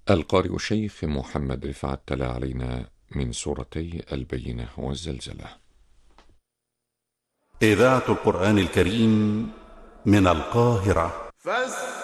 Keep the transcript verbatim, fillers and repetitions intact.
القارئ الشيخ محمد رفعت تلا علينا من سورتي البينة والزلزلة. إذاعة القرآن الكريم من القاهرة.